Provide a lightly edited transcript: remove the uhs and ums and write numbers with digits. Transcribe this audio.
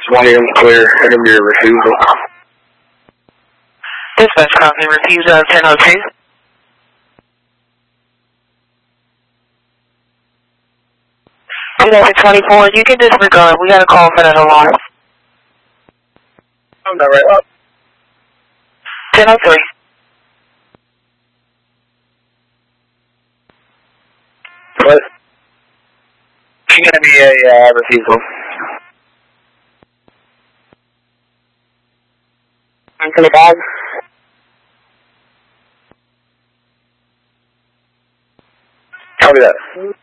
1 a.m. clear. It's going to be a refusal. Dispatch copy, refusal of 1002. 1124, you can disregard. We got a call for that alarm. I'm not right up. 1003. What? It's going to be a refusal. Anthony Bog. Copy that.